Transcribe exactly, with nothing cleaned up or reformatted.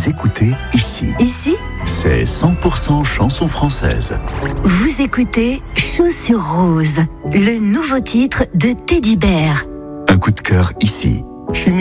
Vous écoutez ici. Ici, C'est cent pour cent chansons françaises. vous écoutez Chaussures Roses, le nouveau titre de Teddy Bear. Un coup de cœur ici.